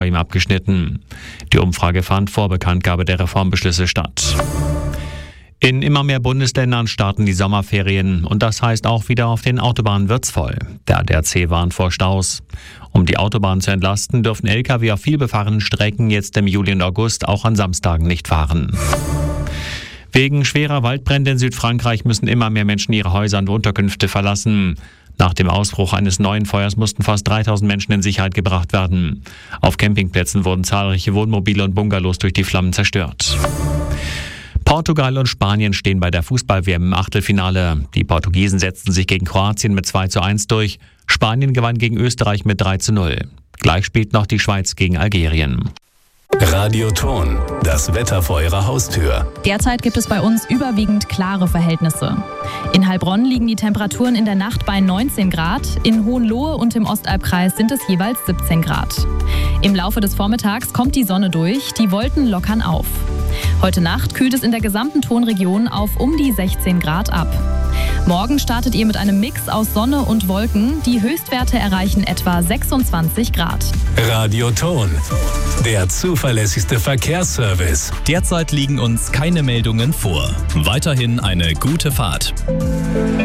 ihm abgeschnitten. Die Umfrage fand vor Bekanntgabe der Reformbeschlüsse statt. In immer mehr Bundesländern starten die Sommerferien und das heißt auch wieder auf den Autobahnen wird's voll. Der ADAC warnt vor Staus. Um die Autobahn zu entlasten, dürfen Lkw auf vielbefahrenen Strecken jetzt im Juli und August auch an Samstagen nicht fahren. Wegen schwerer Waldbrände in Südfrankreich müssen immer mehr Menschen ihre Häuser und Unterkünfte verlassen. Nach dem Ausbruch eines neuen Feuers mussten fast 3000 Menschen in Sicherheit gebracht werden. Auf Campingplätzen wurden zahlreiche Wohnmobile und Bungalows durch die Flammen zerstört. Portugal und Spanien stehen bei der Fußball-WM im Achtelfinale. Die Portugiesen setzten sich gegen Kroatien mit 2:1 durch. Spanien gewann gegen Österreich mit 3:0. Gleich spielt noch die Schweiz gegen Algerien. Radioton, das Wetter vor Ihrer Haustür. Derzeit gibt es bei uns überwiegend klare Verhältnisse. In Heilbronn liegen die Temperaturen in der Nacht bei 19 Grad, in Hohenlohe und im Ostalbkreis sind es jeweils 17 Grad. Im Laufe des Vormittags kommt die Sonne durch, die Wolken lockern auf. Heute Nacht kühlt es in der gesamten Tonregion auf um die 16 Grad ab. Morgen startet ihr mit einem Mix aus Sonne und Wolken. Die Höchstwerte erreichen etwa 26 Grad. Radioton, der zuverlässigste Verkehrsservice. Derzeit liegen uns keine Meldungen vor. Weiterhin eine gute Fahrt.